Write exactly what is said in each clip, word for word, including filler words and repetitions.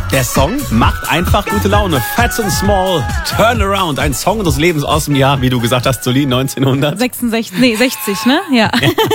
Der Song macht einfach gute Laune. Fat and Small, Turn Around. Ein Song des Lebens aus dem Jahr, wie du gesagt hast, Solin, neunzehnhundertsechsundsechzig, nee, sechzig, ne? Ja.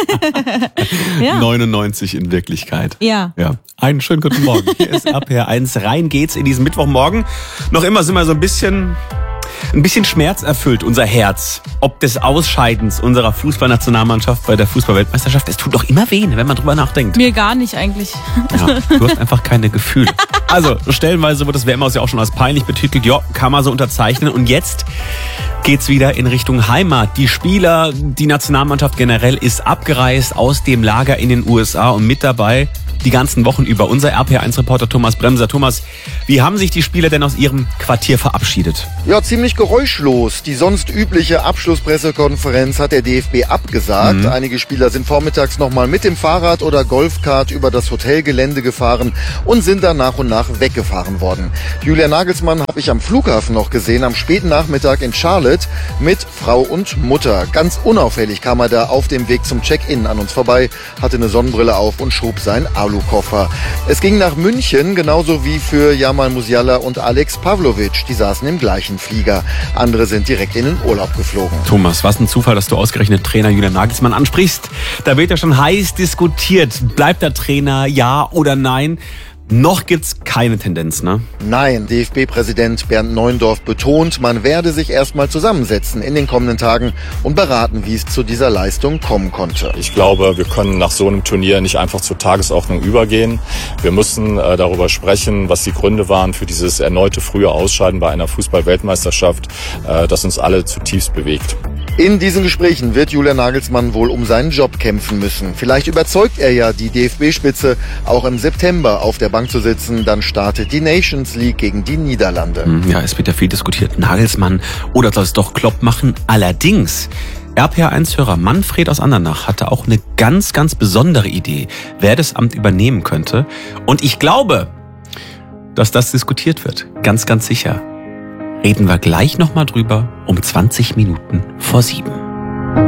ja. neunundneunzig in Wirklichkeit. Ja. Ja. Einen schönen guten Morgen. Hier ist R P R eins. Rein geht's in diesen Mittwochmorgen. Noch immer sind wir so ein bisschen... Ein bisschen schmerzerfüllt, unser Herz, ob des Ausscheidens unserer Fußballnationalmannschaft bei der Fußballweltmeisterschaft. Es tut doch immer weh, wenn man drüber nachdenkt. Mir gar nicht eigentlich. Ja, du hast einfach keine Gefühle. Also, stellenweise wird das W M aus ja auch schon als peinlich betitelt. Ja, kann man so unterzeichnen. Und jetzt geht's wieder in Richtung Heimat. Die Spieler, die Nationalmannschaft generell ist abgereist aus dem Lager in den U S A und mit dabei die ganzen Wochen über. Unser R P R eins Reporter Thomas Bremser. Thomas, wie haben sich die Spieler denn aus ihrem Quartier verabschiedet? Ja, ziemlich geräuschlos. Die sonst übliche Abschlusspressekonferenz hat der D F B abgesagt. Mhm. Einige Spieler sind vormittags nochmal mit dem Fahrrad oder Golfkart über das Hotelgelände gefahren und sind dann nach und nach weggefahren worden. Julian Nagelsmann habe ich am Flughafen noch gesehen, am späten Nachmittag in Charlotte mit Frau und Mutter. Ganz unauffällig kam er da auf dem Weg zum Check-in an uns vorbei, hatte eine Sonnenbrille auf und schob sein Alukoffer. Es ging nach München, genauso wie für Jamal Musiala und Alex Pavlovic. Die saßen im gleichen Flieger. Andere sind direkt in den Urlaub geflogen. Thomas, was ein Zufall, dass du ausgerechnet Trainer Julian Nagelsmann ansprichst. Da wird ja schon heiß diskutiert. Bleibt der Trainer, ja oder nein? Noch gibt's keine Tendenz, ne? Nein, D F B-Präsident Bernd Neuendorf betont, man werde sich erstmal zusammensetzen in den kommenden Tagen und beraten, wie es zu dieser Leistung kommen konnte. Ich glaube, wir können nach so einem Turnier nicht einfach zur Tagesordnung übergehen. Wir müssen äh, darüber sprechen, was die Gründe waren für dieses erneute frühe Ausscheiden bei einer Fußball-Weltmeisterschaft, äh, das uns alle zutiefst bewegt. In diesen Gesprächen wird Julian Nagelsmann wohl um seinen Job kämpfen müssen. Vielleicht überzeugt er ja die D F B-Spitze, auch im September auf der Bank zu sitzen. Dann startet die Nations League gegen die Niederlande. Ja, es wird ja viel diskutiert. Nagelsmann oder soll es doch Klopp machen? Allerdings, R P R eins-Hörer Manfred aus Andernach hatte auch eine ganz, ganz besondere Idee, wer das Amt übernehmen könnte. Und ich glaube, dass das diskutiert wird. Ganz, ganz sicher. Reden wir gleich nochmal drüber um zwanzig Minuten vor sieben.